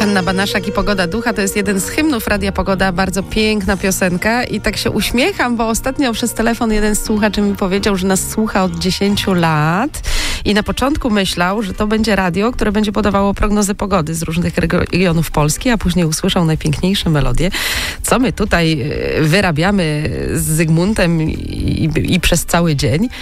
Hanna Banaszak i Pogoda Ducha to jest jeden z hymnów Radia Pogoda, bardzo piękna piosenka i tak się uśmiecham, bo ostatnio przez telefon jeden z słuchaczy mi powiedział, że nas słucha od 10 lat i na początku myślał, że to będzie radio, które będzie podawało prognozy pogody z różnych regionów Polski, a później usłyszał najpiękniejsze melodie, co my tutaj wyrabiamy z Zygmuntem i przez cały dzień.